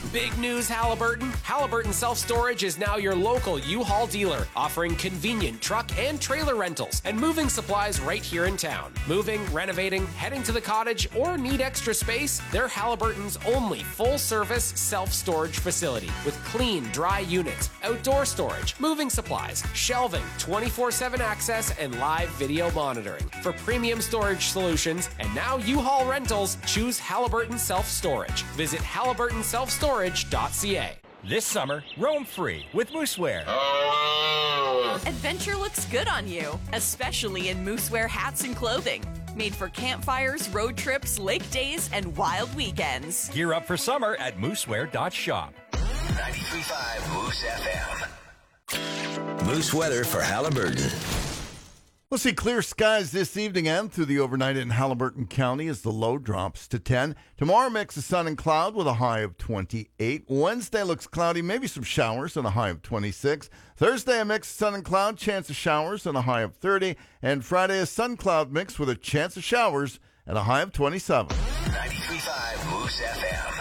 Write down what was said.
Big news, Halliburton. Halliburton Self-Storage is now your local U-Haul dealer, offering convenient truck and trailer rentals and moving supplies right here in town. Moving, renovating, heading to the cottage, or need extra space? They're Halliburton's only full-service self-storage facility with clean, dry units, outdoor storage, moving supplies, shelving, 24/7 access, and live video monitoring. For premium storage solutions and now U-Haul rentals, choose Halliburton Self-Storage. Visit halliburtonselfstorage.ca. This summer, roam free with Moosewear. Adventure looks good on you, especially in Moosewear hats and clothing. Made for campfires, road trips, lake days, and wild weekends. Gear up for summer at moosewear.shop. 93.5 Moose FM. Moose weather for Halliburton. We'll see clear skies this evening and through the overnight in Halliburton County as the low drops to 10. Tomorrow, mix of sun and cloud with a high of 28. Wednesday looks cloudy, maybe some showers and a high of 26. Thursday, a mix of sun and cloud, chance of showers and a high of 30. And Friday, a sun-cloud mix with a chance of showers and a high of 27. 93.5 Moose FM.